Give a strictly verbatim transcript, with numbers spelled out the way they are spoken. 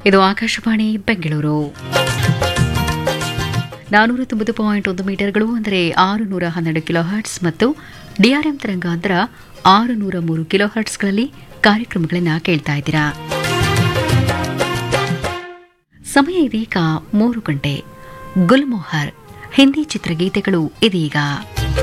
ಇದು ಆಕಾಶವಾಣಿ ಬೆಂಗಳೂರು ನಾನೂರ ತೊಂಬತ್ತು ಪಾಯಿಂಟ್ ಒಂದು ಮೀಟರ್ಗಳು ಅಂದರೆ ಆರುನೂರ ಹನ್ನೆರಡು ಕಿಲೋ ಹರ್ಟ್ಸ್ ಮತ್ತು ಡಿಆರ್ಎಂ ತರಂಗಾಂತರ ಆರುನೂರ ಮೂರು ಕಿಲೋ ಹರ್ಟ್ಸ್ಗಳಲ್ಲಿ ಕಾರ್ಯಕ್ರಮಗಳನ್ನು ಕೇಳ್ತಾ ಇದ್ದೀರಾ. ಸಮಯ ಇದೀಗ ಮೂರು ಗಂಟೆ. ಗುಲ್ಮೋಹರ್ ಹಿಂದಿ ಚಿತ್ರಗೀತೆಗಳು ಇದೀಗ.